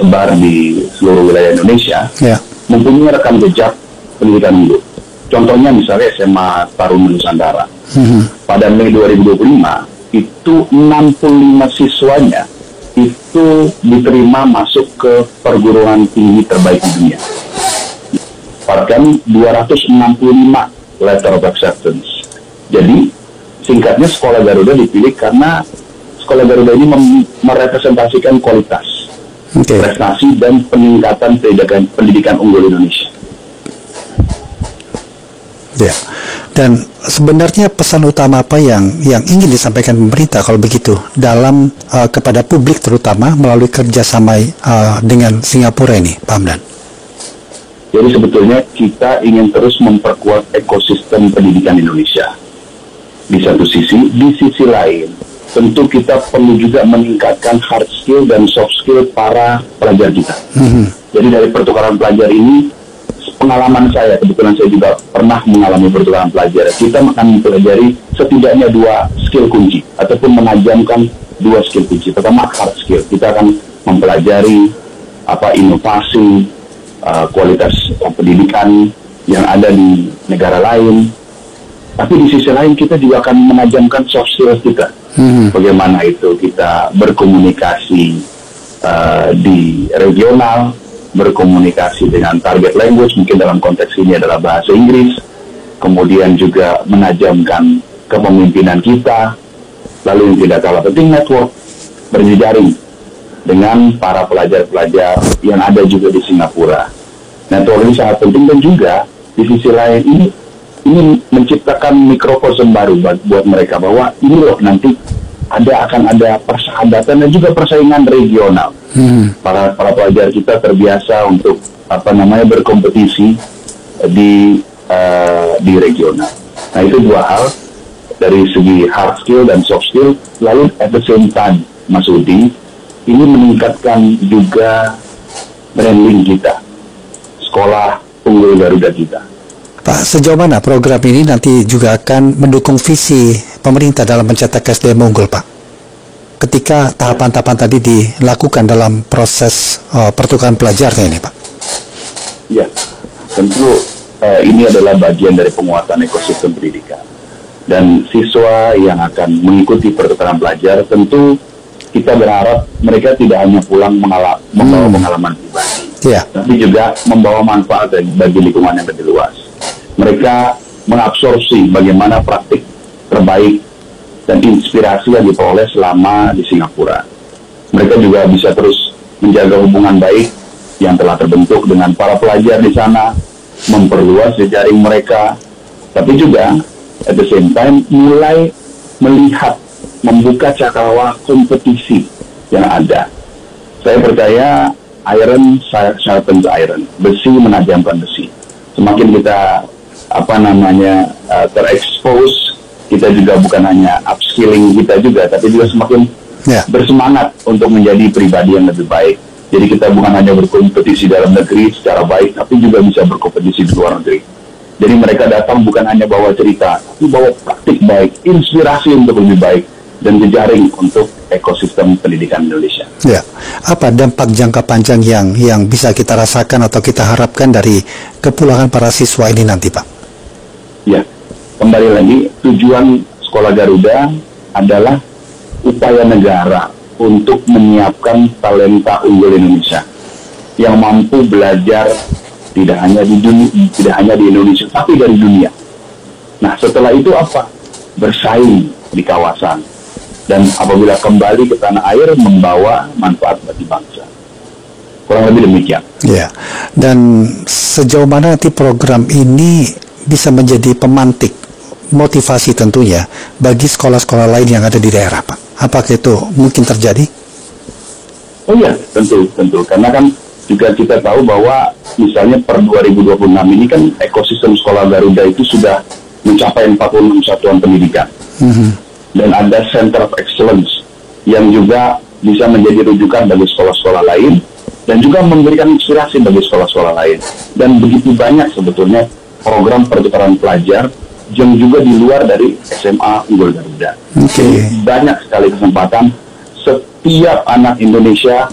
tersebar di seluruh wilayah Indonesia, mempunyai rekam jejak pendidikan unggul. Contohnya misalnya SMA Taruna Nusantara. Pada Mei 2025, itu 65 siswanya itu diterima masuk ke perguruan tinggi terbaik di dunia. Bahkan 265 letter of acceptance. Jadi, singkatnya Sekolah Garuda dipilih karena Sekolah Garuda ini merepresentasikan kualitas, prestasi, dan peningkatan pendidikan unggul Indonesia. Ya, dan sebenarnya pesan utama apa yang ingin disampaikan pemerintah kalau begitu dalam kepada publik terutama melalui kerjasama dengan Singapura ini, Pak Hamdan? Jadi sebetulnya kita ingin terus memperkuat ekosistem pendidikan Indonesia. Di satu sisi, di sisi lain, tentu kita perlu juga meningkatkan hard skill dan soft skill para pelajar kita. Jadi dari pertukaran pelajar ini, pengalaman saya, kebetulan saya juga pernah mengalami pertukaran pelajar, kita akan mempelajari setidaknya 2 skill kunci, ataupun menajamkan 2 skill kunci. Pertama, hard skill. Kita akan mempelajari inovasi, kualitas pendidikan yang ada di negara lain. Tapi di sisi lain kita juga akan menajamkan soft skill kita. Bagaimana itu kita berkomunikasi di regional, berkomunikasi dengan target language, mungkin dalam konteks ini adalah bahasa Inggris, kemudian juga menajamkan kepemimpinan kita, lalu yang tidak kalah penting network, berjejaring dengan para pelajar-pelajar yang ada juga di Singapura. Network ini sangat penting, dan juga di sisi lain ini menciptakan mikrokosm baru buat mereka, bahwa ini loh nanti akan ada persahabatan dan juga persaingan regional. Para pelajar kita terbiasa untuk berkompetisi di regional. Nah, itu 2 hal dari segi hard skill dan soft skill. Lalu at the same time, Mas Udi, ini meningkatkan juga branding kita, Sekolah Unggul Garuda kita. Pak, sejauh mana program ini nanti juga akan mendukung visi pemerintah dalam mencetak SDM unggul, Pak? Ketika tahapan-tahapan tadi dilakukan dalam proses pertukaran pelajarnya ini, Pak? Ya, tentu ini adalah bagian dari penguatan ekosistem pendidikan. Dan siswa yang akan mengikuti pertukaran pelajar, tentu kita berharap mereka tidak hanya pulang membawa pengalaman pribadi, tapi juga membawa manfaat bagi lingkungan yang lebih luas. Mereka mengabsorpsi bagaimana praktik terbaik dan inspirasi yang diperoleh selama di Singapura. Mereka juga bisa terus menjaga hubungan baik yang telah terbentuk dengan para pelajar di sana, memperluas jejaring mereka, tapi juga at the same time mulai melihat, membuka cakrawala kompetisi yang ada. Saya percaya iron sharpens iron, besi menajamkan besi. Semakin kita terekspos, kita juga bukan hanya upskilling kita juga, tapi juga semakin bersemangat untuk menjadi pribadi yang lebih baik. Jadi kita bukan hanya berkompetisi dalam negeri secara baik, tapi juga bisa berkompetisi di luar negeri. Jadi mereka datang bukan hanya bawa cerita, tapi bawa praktik baik, inspirasi untuk lebih baik, dan jejaring untuk ekosistem pendidikan Indonesia. Ya, apa dampak jangka panjang yang bisa kita rasakan atau kita harapkan dari kepulangan para siswa ini nanti, Pak? Ya, kembali lagi, tujuan Sekolah Garuda adalah upaya negara untuk menyiapkan talenta unggul Indonesia yang mampu belajar tidak hanya di Indonesia, tapi dari dunia. Nah, setelah itu apa? Bersaing di kawasan, dan apabila kembali ke tanah air membawa manfaat bagi bangsa. Kurang lebih demikian. Ya, dan sejauh mana nanti program ini bisa menjadi pemantik motivasi tentunya bagi sekolah-sekolah lain yang ada di daerah, Pak? Apakah itu mungkin terjadi? Oh iya, tentu. Karena kan juga kita tahu bahwa misalnya per 2026 ini kan ekosistem Sekolah Garuda itu sudah mencapai 46 satuan pendidikan. Dan ada Center of Excellence yang juga bisa menjadi rujukan bagi sekolah-sekolah lain dan juga memberikan inspirasi bagi sekolah-sekolah lain. Dan begitu banyak sebetulnya program pertukaran pelajar yang juga di luar dari SMA Unggul Garuda. Jadi banyak sekali kesempatan setiap anak Indonesia